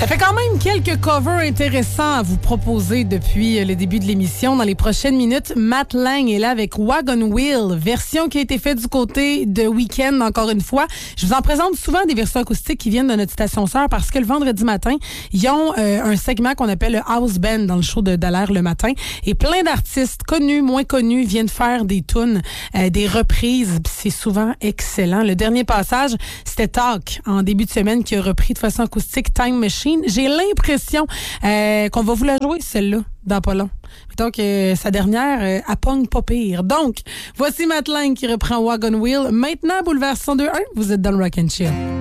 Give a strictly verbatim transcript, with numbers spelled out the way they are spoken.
Ça fait quand même quelques covers intéressants à vous proposer depuis le début de l'émission. Dans les prochaines minutes, Matt Lang est là avec Wagon Wheel, version qui a été faite du côté de Weeknd, encore une fois. Je vous en présente souvent des versions acoustiques qui viennent de notre station sœur parce que le vendredi matin, ils ont euh, un segment qu'on appelle le House Band dans le show de Dallaire le matin. Et plein d'artistes connus, moins connus, viennent faire des tunes, euh, des reprises. C'est souvent excellent. Le dernier passage, c'était Talk, en début de semaine, qui a repris de façon acoustique Time Machine. J'ai l'impression euh, qu'on va vous la jouer, celle-là, dans pas long. Mettons que sa dernière, euh, elle pogne pas pire. Donc, voici Matt Lang qui reprend Wagon Wheel. Maintenant, Boulevard cent deux point un, vous êtes dans le Rock and Chill.